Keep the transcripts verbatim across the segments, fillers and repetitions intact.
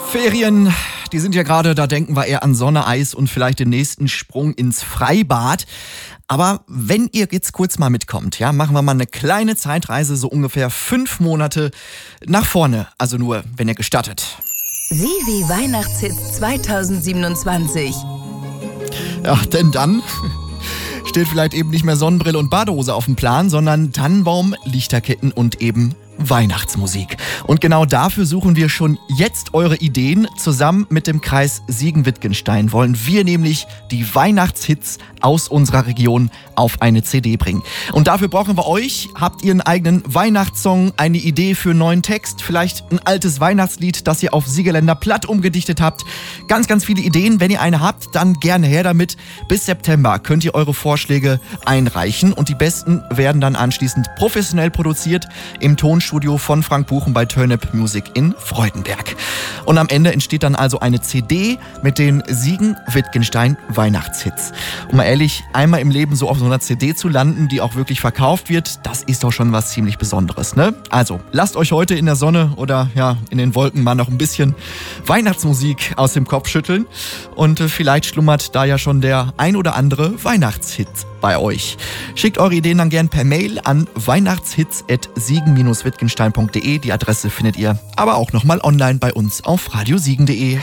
Ferien, die sind ja gerade, da denken wir eher an Sonne, Eis und vielleicht den nächsten Sprung ins Freibad. Aber wenn ihr jetzt kurz mal mitkommt, ja, machen wir mal eine kleine Zeitreise, so ungefähr fünf Monate nach vorne. Also nur, wenn ihr gestattet. Sivi Weihnachtshits zweitausendsiebenundzwanzig. Ja, denn dann steht vielleicht eben nicht mehr Sonnenbrille und Badehose auf dem Plan, sondern Tannenbaum, Lichterketten und eben Weihnachtsmusik. Und genau dafür suchen wir schon jetzt eure Ideen. Zusammen mit dem Kreis Siegen-Wittgenstein wollen wir nämlich die Weihnachtshits aus unserer Region auf eine C D bringen. Und dafür brauchen wir euch. Habt ihr einen eigenen Weihnachtssong, eine Idee für einen neuen Text, vielleicht ein altes Weihnachtslied, das ihr auf Siegerländer Platt umgedichtet habt? Ganz, ganz viele Ideen. Wenn ihr eine habt, dann gerne her damit. Bis September könnt ihr eure Vorschläge einreichen und die besten werden dann anschließend professionell produziert im Tonstudio von Frank Buchen bei Turnip Music in Freudenberg. Und am Ende entsteht dann also eine C D mit den Siegen-Wittgenstein Weihnachtshits. Und mal ehrlich, einmal im Leben so auf so einer C D zu landen, die auch wirklich verkauft wird, das ist doch schon was ziemlich Besonderes, ne? Also, lasst euch heute in der Sonne oder ja, in den Wolken mal noch ein bisschen Weihnachtsmusik aus dem Kopf schütteln. Und äh, vielleicht schlummert da ja schon der ein oder andere Weihnachtshit bei euch. Schickt eure Ideen dann gern per Mail an weihnachtshits at siegen Bindestrich wittgenstein punkt de. Die Adresse findet ihr aber auch nochmal online bei uns auf radiosiegen punkt de.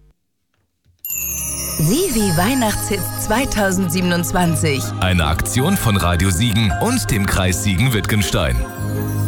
Sivi Weihnachtshits zweitausendsiebenundzwanzig. Eine Aktion von Radio Siegen und dem Kreis Siegen-Wittgenstein.